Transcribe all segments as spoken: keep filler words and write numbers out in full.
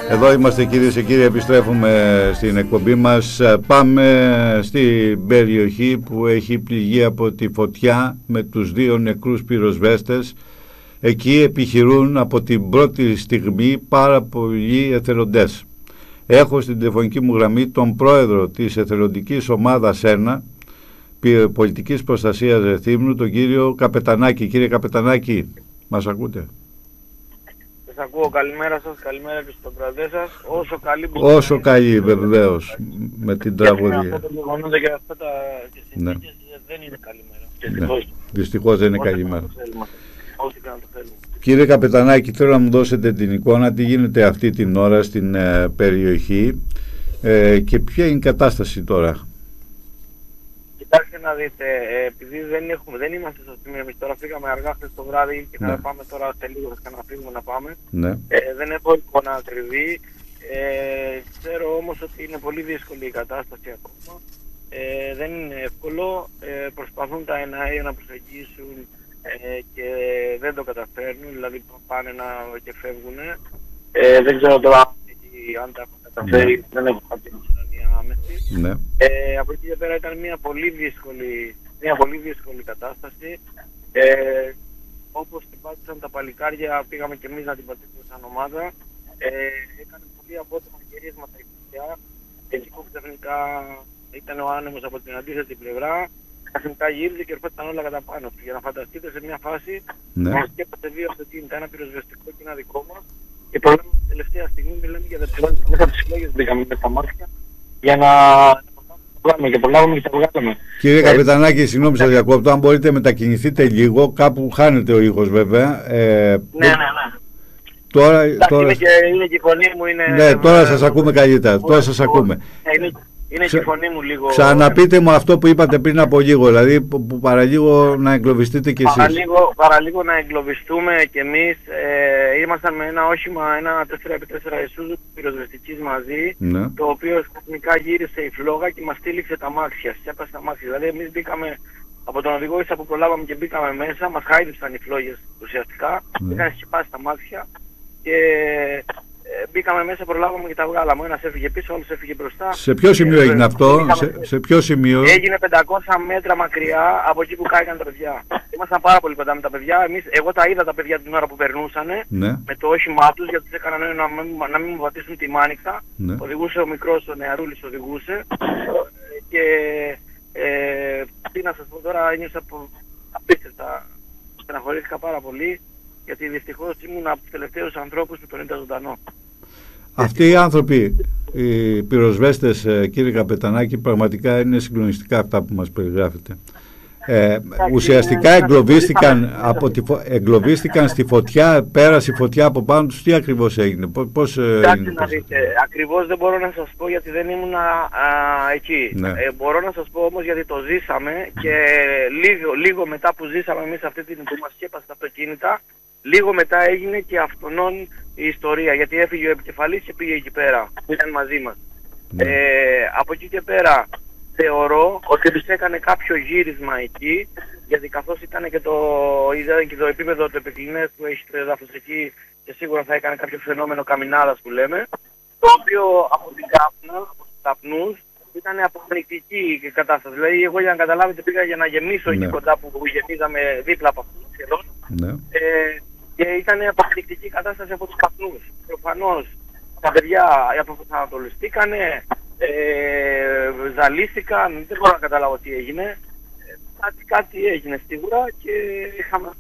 Εδώ είμαστε κυρίες και κύριοι, επιστρέφουμε στην εκπομπή μας. Πάμε στην περιοχή που έχει πληγεί από τη φωτιά με τους δύο νεκρούς πυροσβέστες. Εκεί επιχειρούν από την πρώτη στιγμή πάρα πολλοί εθελοντές. Έχω στην τηλεφωνική μου γραμμή τον πρόεδρο της εθελοντικής ομάδας ένα πολιτικής προστασίας Ρεθύμνου, τον κύριο Καπετανάκη. Κύριε Καπετανάκη, μας ακούτε? Σας ακούω. Καλημέρα σας, καλημέρα και στον κρατέ σας. Όσο καλή μπορείτε. Όσο καλή, βεβαίως, με την τραγωδία. Αυτό το γεγονός και αυτά τα συνθήκες δεν είναι καλημέρα. Ναι. Δυστυχώς δεν είναι καλημέρα. Όσοι και να το θέλουμε. Κύριε Καπετανάκη, θέλω να μου δώσετε την εικόνα τι γίνεται αυτή την ώρα στην ε, περιοχή ε, και ποια είναι η κατάσταση τώρα. Κοιτάξτε να δείτε, ε, επειδή δεν, έχουμε, δεν είμαστε στο σημείο εμείς τώρα, φύγαμε αργά χθες το βράδυ και θα ναι. πάμε τώρα σε λίγο, θα ξαναφύγουμε να πάμε. Ναι. Ε, δεν έχω εικόνα ακριβή. Ε, ξέρω όμως ότι είναι πολύ δύσκολη η κατάσταση ακόμα. Ε, δεν είναι εύκολο. Ε, προσπαθούν τα εν άι να προσεγγίσουν ε, και δεν το καταφέρνουν, δηλαδή πάνε να και φεύγουν. Ε, δεν ξέρω τώρα αν τα έχουν καταφέρει, ναι. δεν έχω κάποια κοινωνία άμεση. Ναι. Ε, από εκεί και πέρα ήταν μια πολύ δύσκολη, μια πολύ δύσκολη κατάσταση. Ε, όπως την πάτησαν τα παλικάρια, πήγαμε και εμείς να την πατήσουμε σαν ομάδα. Ε, έκανε πολύ απότομα γυρίσματα η φωτιά. Εκεί που ξαφνικά ήταν ο άνεμος από την αντίθετη πλευρά, ξαφνικά γύριζε και ερχόταν όλα κατά πάνω του. Για να φανταστείτε, σε μια φάση ναι. μας σκέπασε δύο αυτοκίνητα, ένα πυροσβεστικό και ένα δικό μας. Και πρόβλημα την τελευταία στιγμή μιλάμε για δευτερόλεπτα. Μέσα από τις συλλόγες μπήκαμε με τα μάτια για να προλάβουμε και προλάβουμε και τα βγάλαμε. Κύριε Καπετανάκη, συγγνώμη σας διακόπτω, αν μπορείτε μετακινηθείτε λίγο, κάπου χάνεται ο ήχος βέβαια. Ε, ναι, ναι, ναι. Τώρα, Εντάξει, τώρα... Είναι, και, είναι και η φωνή μου. Είναι... Ναι, τώρα σας ακούμε καλύτερα. Τώρα σας ακούμε. Είναι, είναι Ξα... και η φωνή μου λίγο... Ξαναπείτε μου αυτό που είπατε πριν από λίγο, δηλαδή που, που παραλίγο να εγκλωβιστείτε κι εσείς. Παραλίγο, παραλίγο να εγκλωβιστούμε κι εμείς. Ε, ήμασταν με ένα όχημα, ένα τέσσερα επί τέσσερα Isuzu πυροσβεστικής μαζί, ναι. το οποίο ξαφνικά γύρισε η φλόγα και μας στήλιξε τα μάξια, σκέπασε τα μάξια. Δηλαδή εμείς μπήκαμε από τον οδηγό ίσα που προλάβαμε και μπήκαμε μέσα, μας χάιδεψαν οι φλόγες ουσιαστικά, ναι. είχαν σκεπάσει τα μάξια και... Ε, μπήκαμε μέσα, προλάβαμε και τα βγάλαμε. Ένας έφυγε πίσω, άλλος έφυγε μπροστά. Σε ποιο σημείο έγινε αυτό, σε, σε ποιο σημείο? Έγινε πεντακόσια μέτρα μακριά από εκεί που κάηκαν τα παιδιά. Ήμασταν πάρα πολύ κοντά με τα παιδιά. Εμείς, εγώ τα είδα τα παιδιά την ώρα που περνούσαν ναι. με το όχημά τους, γιατί τους έκαναν να, να, να μην μου βατήσουν τη μάνικτα. Ναι. Οδηγούσε ο μικρός, ο νεαρούλης οδηγούσε. Και ε, τι να σας πω τώρα, ένιωσα απίστευτα. Στεναχωρήθηκα πάρα πολύ. Γιατί δυστυχώς ήμουν από τους τελευταίους ανθρώπους που τον είδα ζωντανό. Αυτοί οι άνθρωποι, οι πυροσβέστες, κύριε Καπετανάκη, πραγματικά είναι συγκλονιστικά αυτά που μας περιγράφετε. Ε, ουσιαστικά εγκλωβίστηκαν, από τη φω... εγκλωβίστηκαν στη φωτιά, πέρασε η φωτιά από πάνω τους. Τι ακριβώς έγινε, πώς έγινε? Να δείτε, ακριβώς δεν μπορώ να σας πω γιατί δεν ήμουν α, εκεί. Ναι. Ε, μπορώ να σας πω όμως γιατί το ζήσαμε και λίγο, λίγο μετά που ζήσαμε εμείς αυτή την που μας σκέπασε τα αυτοκίνητα, λίγο μετά έγινε και αυτονών η ιστορία, γιατί έφυγε ο επικεφαλής και πήγε εκεί πέρα, που ήταν μαζί μας. Ναι. Ε, από εκεί και πέρα θεωρώ ότι τους έκανε κάποιο γύρισμα εκεί, γιατί καθώς ήταν και το, ήταν και το επίπεδο του επικοινωνίας που έχει το εδάφος εκεί και σίγουρα θα έκανε κάποιο φαινόμενο καμινάδας που λέμε, το οποίο από την κάπνα, από τους καπνούς, ήταν αποπληκτική η κατάσταση. Δηλαδή εγώ για να καταλάβετε πήγα για να γεμίσω ναι. εκεί κοντά που γεμίζαμε δίπλα από αυτούς σχεδόν. Ναι. Ε, και ήταν αποπληκτική η κατάσταση από τους καπνούς. Προφανώς τα παιδιά αποπροσανατολιστήκανε, ε, ζαλίστηκαν, δεν μπορώ να καταλάβω τι έγινε. Ε, κάτι, κάτι έγινε σίγουρα και είχαμε...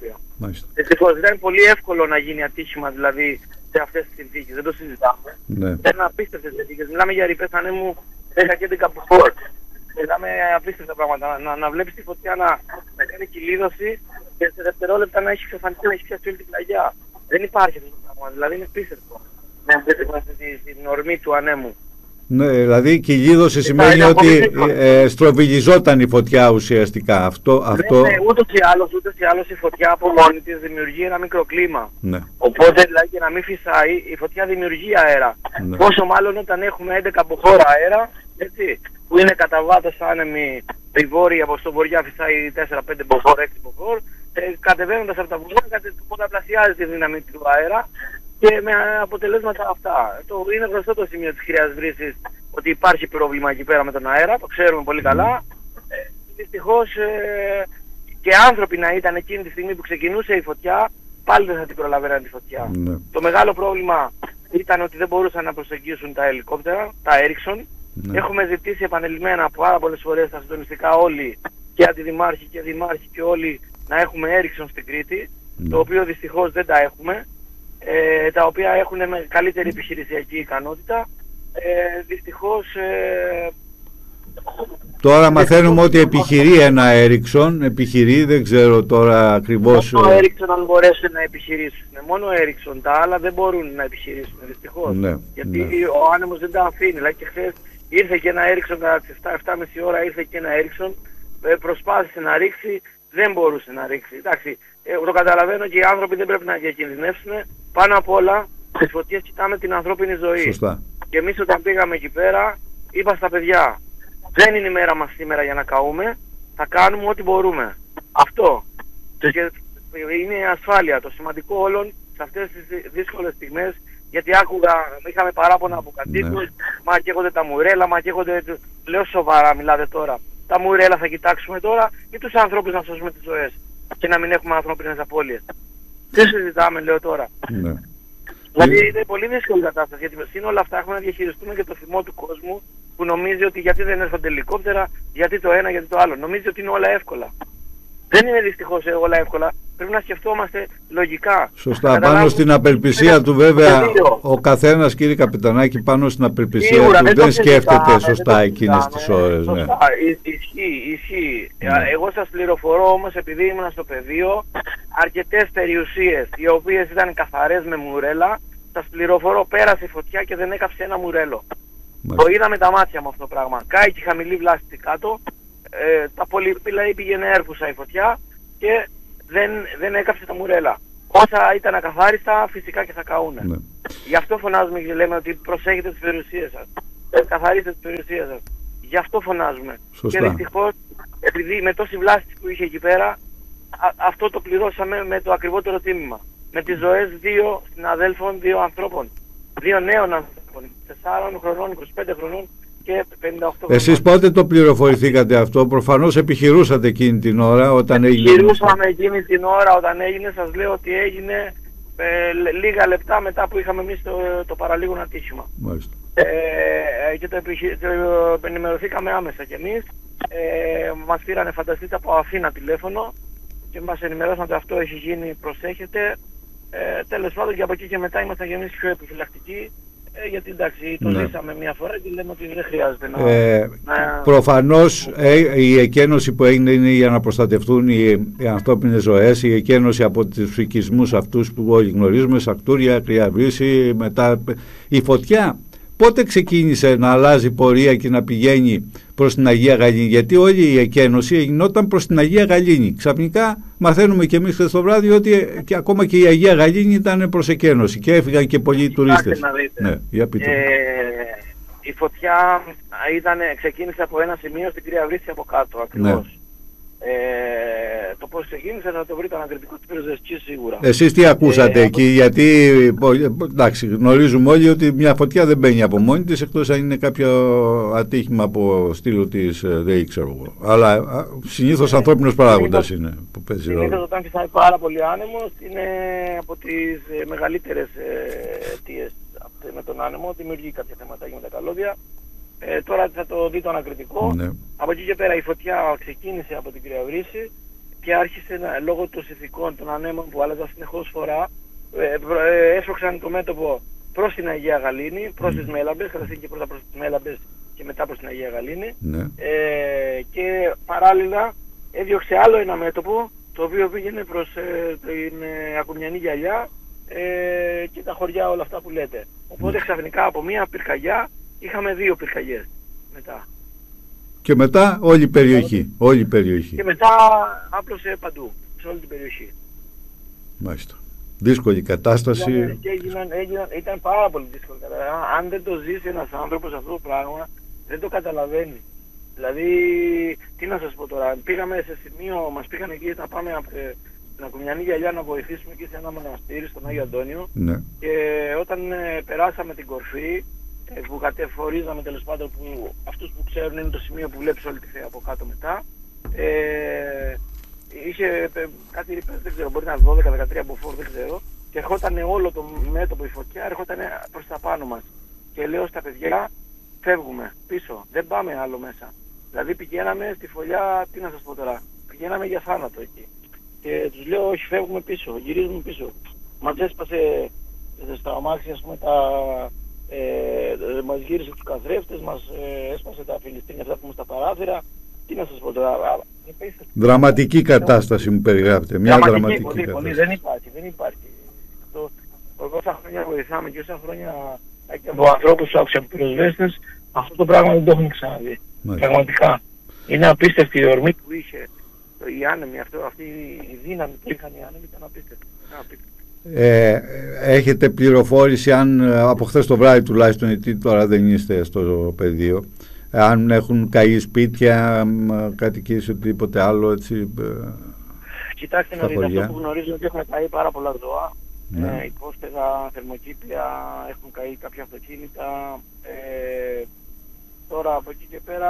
Δυστυχώς ήταν πολύ εύκολο να γίνει ατύχημα δηλαδή σε αυτές τις συνθήκες, δεν το συζητάμε. Ναι. Ήταν απίστευτες συνθήκες. Μιλάμε για ρηπές ανέμου δέκα και έντεκα από φορ. Μιλάμε απίστευτα πράγματα. Να, να, να βλέπεις τη φωτιά να, να κάνει κυλίδωση και σε δευτερόλεπτα να έχει ξεφανιστεί, να έχει πιάσει όλη την πλαγιά. Δεν υπάρχει αυτό το πράγμα. Δηλαδή είναι απίστευτο. Να βλέπεις την ορμή του ανέμου. Ναι, δηλαδή κυλίδωση σημαίνει ότι ε, στροβιλιζόταν η φωτιά ουσιαστικά. Αυτό, αυτό... Ναι, ναι, ούτως ή άλλως, ούτως ή άλλως η φωτιά από μόνη της δημιουργεί ένα μικροκλίμα. Ναι. Οπότε δηλαδή για να μην φυσάει η φωτιά δημιουργεί αέρα. Ναι. Πόσο μάλλον όταν έχουμε έντεκα από χώρα αέρα, έτσι, που είναι κατά βάθος άνεμοι, η βόρεια από στο βοριά φυσάει τέσσερα πέντε μποφόρ, έξι μποφόρ, ε, κατεβαίνοντας από τα βορρά πολλαπλασιάζει τη δύναμη του αέρα και με αποτελέσματα αυτά. Το, είναι γνωστό το σημείο της Κρύας Βρύσης ότι υπάρχει πρόβλημα εκεί πέρα με τον αέρα, το ξέρουμε πολύ καλά. Ε, δυστυχώς ε, και άνθρωποι να ήταν εκείνη τη στιγμή που ξεκινούσε η φωτιά, πάλι δεν θα την προλαβαίναν τη φωτιά. Ναι. Το μεγάλο πρόβλημα ήταν ότι δεν μπορούσαν να προσεγγίσουν τα ελικόπτερα, τα Ericsson. Ναι. Έχουμε ζητήσει επανελειμμένα πάρα πολλές φορές τα συντονιστικά όλοι, και αντιδημάρχοι και δημάρχοι και όλοι, να έχουμε Ericsson στην Κρήτη, ναι. Το οποίο δυστυχώς δεν τα έχουμε, ε, τα οποία έχουν με καλύτερη επιχειρησιακή ικανότητα. Ε, δυστυχώς... Ε, Τώρα μαθαίνουμε ότι επιχειρεί ένα Ericsson, επιχειρεί, δεν ξέρω τώρα ακριβώς... Μόνο Ericsson αν μπορέσουν να επιχειρήσουν, μόνο Ericsson, τα άλλα δεν μπορούν να επιχειρήσουν, δυστυχώς. Ναι, γιατί ναι. Ο άνεμος δεν τα αφήνει, δηλαδή και χθες ήρθε και ένα Ericsson κατά τις επτά επτά και μισή ώρα, ήρθε και ένα Ericsson, προσπάθησε να ρίξει, δεν μπορούσε να ρίξει. Εντάξει, το καταλαβαίνω και οι άνθρωποι δεν πρέπει να διακινδυνεύσουν, πάνω απ' όλα στις φωτιές κοιτάμε την ανθρώπινη ζωή. Σωστά. Και εμείς όταν πήγαμε εκεί πέρα, είπα στα παιδιά, δεν είναι η μέρα μας σήμερα για να καούμε, θα κάνουμε ό,τι μπορούμε. Αυτό. Και είναι η ασφάλεια, το σημαντικό όλων σε αυτές τις δύσκολες στιγμές, γιατί άκουγα, είχαμε παράπονα από κατοίκους, ναι. Μα καίγονται τα μουρέλα, μα καίγονται, λέω σοβαρά μιλάτε τώρα. Τα μουρέλα θα κοιτάξουμε τώρα ή τους ανθρώπους να σώσουμε τις ζωές και να μην έχουμε ανθρώπινες απώλειες. Τι συζητάμε, λέω τώρα. Ναι. Δηλαδή είναι πολύ δύσκολη κατάσταση, γιατί σύν όλα αυτά έχουμε να διαχειριστούμε και το θυμό του κόσμου που νομίζει ότι γιατί δεν έρχονται ελικόπτερα, γιατί το ένα, γιατί το άλλο. Νομίζει ότι είναι όλα εύκολα. Δεν είναι δυστυχώς όλα εύκολα. Πρέπει να σκεφτόμαστε λογικά. Σωστά. Πάνω στην απελπισία του, βέβαια, ο καθένας, κύριε Καπετανάκη, πάνω στην απελπισία Σίγουρα, του δεν, δεν σκέφτεται δεν σωστά εκείνες τις ώρες. Ναι. Ισχύει, ισχύει. Ναι. Εγώ σας πληροφορώ όμως, επειδή ήμουν στο πεδίο, αρκετές περιουσίες οι οποίες ήταν καθαρές με μουρέλα, σας πληροφορώ, πέρασε η φωτιά και δεν έκαψε ένα μουρέλο. Μάλιστα. Το είδα με τα μάτια μου αυτό το πράγμα. Κάηκε χαμηλή βλάστη κάτω, ε, τα πολύ, δηλαδή πήγαινε έρπουσα η φωτιά και δεν, δεν έκαψε τα μουρέλα. Όσα ήταν ακαθάριστα φυσικά και θα καούνε. Ναι. Γι' αυτό φωνάζουμε και λέμε ότι προσέχετε τις περιουσίες σας. Καθαρίστε τις περιουσίες σας. Γι' αυτό φωνάζουμε. Σωστά. Και δυστυχώς, επειδή με τόση βλάστη που είχε εκεί πέρα, α, αυτό το πληρώσαμε με το ακριβότερο τίμημα. Με τις ζωές δύο συναδέλφων, δύο ανθρώπων. Δύο νέων ανθρώπων. τεσσάρων χρονών, είκοσι πέντε χρονών και πενήντα οκτώ χρονών. Εσείς πότε το πληροφορηθήκατε αυτό? Προφανώς επιχειρούσατε εκείνη την ώρα όταν έγινε. Επιχειρούσαμε εκείνη την ώρα όταν έγινε. Σας λέω ότι έγινε ε, λίγα λεπτά μετά που είχαμε εμείς το, το παραλίγο ατύχημα. Μάλιστα. Ε, και το, επιχει... το ενημερωθήκαμε άμεσα κι εμείς. Ε, μας πήρανε, φανταστείτε, από Αθήνα τηλέφωνο και μας ενημερώσαν ότι αυτό έχει γίνει, προσέχετε. Ε, τέλος πάντων, και από εκεί και μετά ήμασταν κι εμείς πιο επιφυλακτικοί. Ε, γιατί εντάξει, το ναι. ζήσαμε μια φορά και λέμε ότι δεν χρειάζεται να... Ε, να... Προφανώς ε, η εκένωση που έγινε είναι για να προστατευτούν οι, οι ανθρώπινες ζωές, η εκένωση από τους οικισμούς αυτούς που όλοι γνωρίζουμε, Σακτούρια, Κρύα Βρύση, μετά η φωτιά. Πότε ξεκίνησε να αλλάζει πορεία και να πηγαίνει προς την Αγία Γαλήνη? Γιατί όλη η εκένωση γινόταν προς την Αγία Γαλήνη. Ξαφνικά μαθαίνουμε και εμείς χθες το βράδυ ότι και ακόμα και η Αγία Γαλήνη ήταν προς εκένωση και έφυγαν και πολλοί τουρίστες. Ναι, για πείτε. Ε, η φωτιά ήταν, ξεκίνησε από ένα σημείο στην Κρύα Βρύση από κάτω ακριβώς. Ναι. Ε, το πώς ξεκίνησε θα το βρείτε ανακριτικό του πυροσβεστική σίγουρα. Εσείς τι ακούσατε ε, εκεί? Από... Γιατί εντάξει, γνωρίζουμε όλοι ότι μια φωτιά δεν μπαίνει από μόνη της, εκτός αν είναι κάποιο ατύχημα από στήλο της, δεν ξέρω εγώ. Αλλά συνήθως ε, ανθρώπινος παράγοντας είναι που παίζει ρόλο. Συνήθως όταν φυσάει πάρα πολύ άνεμος είναι από τις ε, μεγαλύτερες αιτίες ε, με τον άνεμο, δημιουργεί κάποια θέματα με τα καλώδια. Ε, τώρα θα το δει το ανακριτικό. Ναι. Από εκεί και πέρα η φωτιά ξεκίνησε από την Κρύα Βρύση και άρχισε να, λόγω των συνθηκών των ανέμων που άλλαζαν συνεχώς φορά, ε, ε, έσφοξαν το μέτωπο προς την Αγία Γαλήνη, προς mm. τις Μέλαμπες, καταρχήν και πρώτα προς τις Μέλαμπες και μετά προς την Αγία Γαλήνη. Ναι. Ε, και παράλληλα έδιωξε άλλο ένα μέτωπο το οποίο πήγαινε προς ε, την ε, Ακουμιανή Γυαλιά ε, και τα χωριά όλα αυτά που λέτε. Οπότε mm. ξαφνικά από μία πυρκαγιά είχαμε δύο πυρκαγιές μετά. Και μετά όλη η περιοχή. Όλη η περιοχή. Και μετά άπλωσε παντού, σε όλη την περιοχή. Μάλιστα. Δύσκολη κατάσταση. Ήταν, και έγιναν, έγιναν, ήταν πάρα πολύ δύσκολη κατάσταση. Αν δεν το ζήσει ένας άνθρωπος αυτό το πράγμα, δεν το καταλαβαίνει. Δηλαδή, τι να σας πω τώρα, πήγαμε σε σημείο, μας πήγαν εκεί να πάμε την Ακουμιανή Γυαλιά να βοηθήσουμε και σε ένα μοναστήρι στον Άγιο Αντώνιο. Ναι. Και όταν ε, περάσαμε την κορφή, ε, που κατεφορίζαμε τέλος πάντων, που αυτούς που ξέρουν είναι το σημείο που βλέπεις όλη τη θέα από κάτω μετά, ε, είχε ε, κάτι ρηπές, δεν ξέρω, μπορεί να είναι δώδεκα δεκατρία μποφόρ, δεν ξέρω, και ερχόταν όλο το μέτωπο, η φωτιά ερχόταν προς τα πάνω μας. Και λέω στα παιδιά, φεύγουμε πίσω, δεν πάμε άλλο μέσα. Δηλαδή πηγαίναμε στη φωλιά, τι να σας πω τώρα, πηγαίναμε για θάνατο εκεί. Και τους λέω, όχι, φεύγουμε πίσω, γυρίζουμε πίσω. Μας έσπασε στα αμάξια, ας πούμε, τα, ε, μας γύρισε τους καθρέφτες, μας ε, έσπασε τα φιλιστρίνια αυτά που είμαι στα παράθυρα. Τι να σας πω τώρα. Δραματική κατάσταση μου περιγράφετε. Μια δραματική, δραματική πολύ, κατάσταση. Πολύ, δεν υπάρχει, δεν υπάρχει. Αυτό, όσα χρόνια βοηθάμε και όσα χρόνια και από ανθρώπους άκουσα από πυροσβέστες, αυτό το πράγμα δεν το έχουν ξαναδεί. Πραγματικά. Είναι απίστευτη η ορμή που είχε η άνεμη, αυτό, αυτή η δύναμη που είχαν οι άνεμοι ήταν απίστευτη. Ε, έχετε πληροφόρηση αν από χθες το βράδυ τουλάχιστον, γιατί τώρα δεν είστε στο πεδίο, αν έχουν καεί σπίτια, κατοικίες, οτιδήποτε άλλο έτσι? Κοιτάξτε να δείτε, αυτό που γνωρίζω ότι έχουν καεί πάρα πολλά ζώα. Ναι. Ε, υπόσπεδα, θερμοκήπια, έχουν καεί κάποια αυτοκίνητα. Ε, τώρα από εκεί και πέρα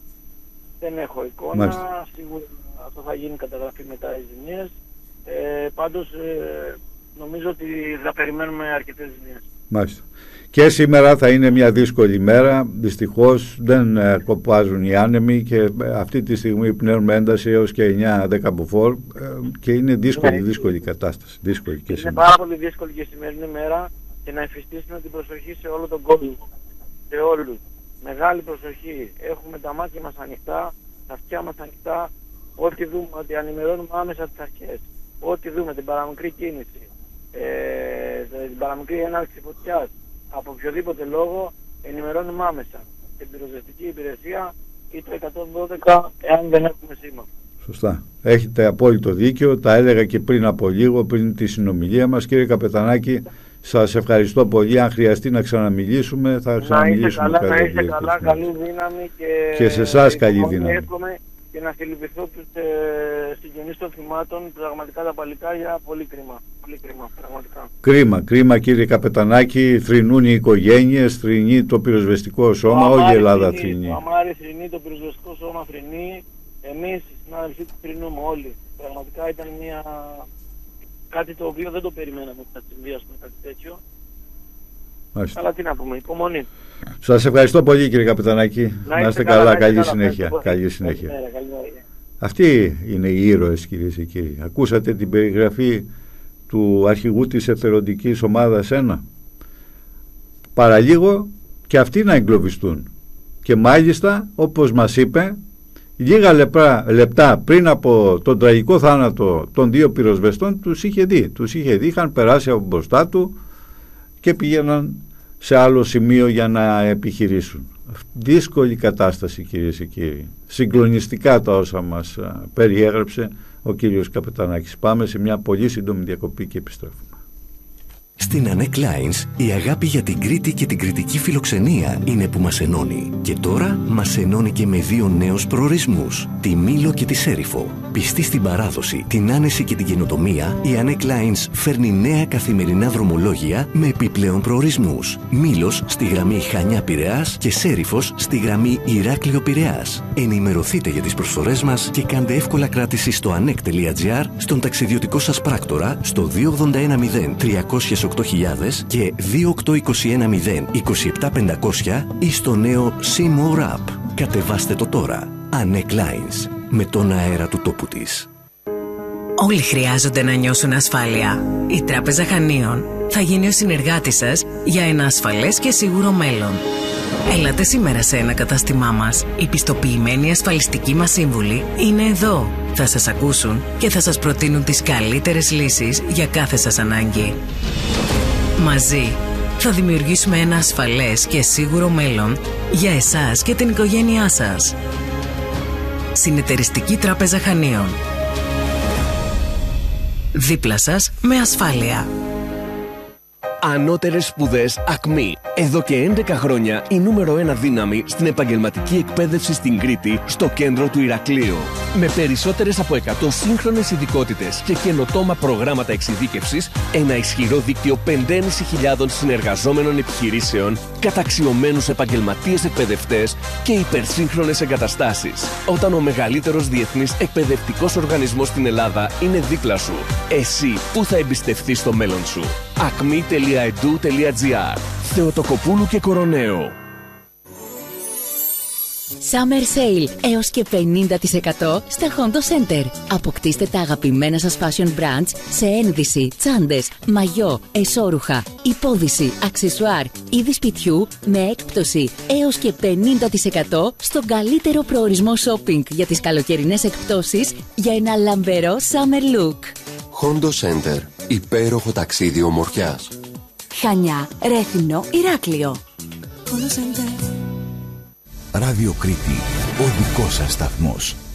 δεν έχω εικόνα. Μάλιστα. Σίγουρα αυτό θα γίνει καταγραφή μετά οι ζημιές. Ε, πάντως ε, νομίζω ότι θα περιμένουμε αρκετές ζημιές. Μάλιστα. Και σήμερα θα είναι μια δύσκολη μέρα. Δυστυχώς δεν ε, κοπάζουν οι άνεμοι και ε, αυτή τη στιγμή πνέουμε ένταση έως και εννιά δέκα μποφόρ ε, και είναι δύσκολη, είναι, δύσκολη κατάσταση. Δύσκολη και είναι σήμερα. πάρα πολύ δύσκολη και σημερινή μέρα και να εφιστήσουμε την προσοχή σε όλο τον κόσμο. Σε όλους. Μεγάλη προσοχή. Έχουμε τα μάτια μας ανοιχτά, τα αυτιά μας ανοιχτά. Ό,τι δούμε, ότι ανημερώνουμε άμεσα τις αρχές. Ό,τι δούμε, την παραμικρή κίνηση, ε, την παραμικρή έναρξη φωτιάς, από οποιοδήποτε λόγο, ενημερώνουμε άμεσα την πυροσβεστική υπηρεσία ή το εκατόν δώδεκα, εάν δεν έχουμε σήμα. Σωστά. Έχετε απόλυτο δίκιο. Τα έλεγα και πριν από λίγο, πριν τη συνομιλία μας. Κύριε Καπετανάκη, σας ευχαριστώ πολύ. Αν χρειαστεί να ξαναμιλήσουμε, θα ξαναμιλήσουμε. Να είστε καλά, να είστε καλά, καλή δύναμη και, και σε εσάς καλή δύναμη. Και να συλληπιθώ τους ε, συγγενείς των θυμάτων, πραγματικά τα παλικάρια, πολύ κρίμα, πολύ κρίμα, πραγματικά. Κρίμα, κρίμα κύριε Καπετανάκη, θρηνούν οι οικογένειες, θρηνεί το πυροσβεστικό σώμα, όλη η Ελλάδα θρηνεί. Το αμάρι θρηνεί, το πυροσβεστικό σώμα θρηνεί, εμείς οι συνάδελφοι του θρηνούμε όλοι. Πραγματικά ήταν μια... κάτι το οποίο δεν το περιμέναμε ότι θα συμβεί, ας πούμε, κάτι τέτοιο. Μάλιστα. Αλλά τι να πούμε, υπομονή. Σας ευχαριστώ πολύ κύριε Καπετανάκη. Να είστε, να είστε καλά, καλά, καλή καλά, συνέχεια. Καλή, καλή συνέχεια. Καλή μέρα, καλή μέρα. Αυτοί είναι οι ήρωες, κυρίες και κύριοι. Ακούσατε την περιγραφή του αρχηγού της εθελοντικής ομάδας ένα. Παραλίγο και αυτοί να εγκλωβιστούν. Και μάλιστα, όπως μας είπε, λίγα λεπτά, λεπτά πριν από τον τραγικό θάνατο των δύο πυροσβεστών, τους είχε δει. Τους είχε δει, είχαν περάσει από μπροστά του και πήγαιναν σε άλλο σημείο για να επιχειρήσουν. Δύσκολη κατάσταση, κυρίες και κύριοι. Συγκλονιστικά τα όσα μας α, περιέγραψε ο κύριος Καπετανάκης. Πάμε σε μια πολύ σύντομη διακοπή και επιστρέφουμε. Στην Anek Lines, η αγάπη για την Κρήτη και την κρητική φιλοξενία είναι που μας ενώνει. Και τώρα μας ενώνει και με δύο νέους προορισμούς, τη Μήλο και τη Σέριφο. Πιστή στην παράδοση, την άνεση και την καινοτομία, η Anek Lines φέρνει νέα καθημερινά δρομολόγια με επιπλέον προορισμούς. Μήλος στη γραμμή Χανιά-Πειραιάς και Σέριφος στη γραμμή Ηράκλειο-Πειραιάς. Ενημερωθείτε για τις προσφορές μας και κάντε εύκολα κράτηση στο anek τελεία gr, στον ταξιδιωτικό σας πράκτορα, στο δύο ογδόντα ένα μηδέν τριακόσια οκτώ χιλιάδες και δύο οκτώ δύο ένα μηδέν είκοσι επτά πεντακόσια ή στο νέο SeaMore App. Κατεβάστε το τώρα. Anek Lines. Με τον αέρα του τόπου της. Όλοι χρειάζονται να νιώσουν ασφάλεια. Η Τράπεζα Χανίων θα γίνει ο συνεργάτης σας για ένα ασφαλές και σίγουρο μέλλον. Έλατε σήμερα σε ένα κατάστημά μας. Οι πιστοποιημένοι ασφαλιστικοί μας σύμβουλοι είναι εδώ. Θα σας ακούσουν και θα σας προτείνουν τις καλύτερες λύσεις για κάθε σας ανάγκη. Μαζί θα δημιουργήσουμε ένα ασφαλές και σίγουρο μέλλον για εσάς και την οικογένειά σας. Συνεταιριστική Τράπεζα Χανίων. Δίπλα σας με ασφάλεια. Ανώτερες σπουδές ΑΚΜΗ. Εδώ και έντεκα χρόνια η νούμερο ένα δύναμη στην επαγγελματική εκπαίδευση στην Κρήτη, στο κέντρο του Ηρακλείου. Με περισσότερες από εκατό σύγχρονες ειδικότητες και καινοτόμα προγράμματα εξειδίκευσης, ένα ισχυρό δίκτυο πέντε χιλιάδες πεντακόσιων συνεργαζόμενων επιχειρήσεων, καταξιωμένους επαγγελματίες εκπαιδευτές και υπερσύγχρονες εγκαταστάσεις. Όταν ο μεγαλύτερος διεθνής εκπαιδευτικός οργανισμός στην Ελλάδα είναι δίπλα σου, εσύ πού θα εμπιστευτείς το μέλλον σου? ακμή τελεία ι ντι γιου τελεία τζι άρ. Θεοτοκοπούλου και Κοροναίο. Summer Sale έως και πενήντα τοις εκατό στα Hondo Center. Αποκτήστε τα αγαπημένα σας fashion brands σε ένδυση, τσάντες, μαγιό, εσώρουχα, υπόδυση, αξεσουάρ, είδη σπιτιού με έκπτωση έως και πενήντα τοις εκατό στον καλύτερο προορισμό shopping για τις καλοκαιρινές εκπτώσεις για ένα λαμπερό summer look. Hondo Center. Υπέροχο ταξίδι ομορφιάς. Χανιά, Ρέθυμνο, Ηράκλειο. Ράδιο Κρήτη, ο δικός σας σταθμός.